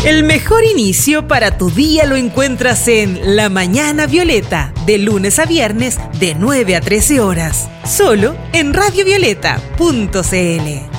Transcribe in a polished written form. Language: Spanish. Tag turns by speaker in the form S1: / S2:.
S1: El mejor inicio para tu día lo encuentras en La Mañana Violeta, de lunes a viernes de 9 a 13 horas, solo en radiovioleta.cl.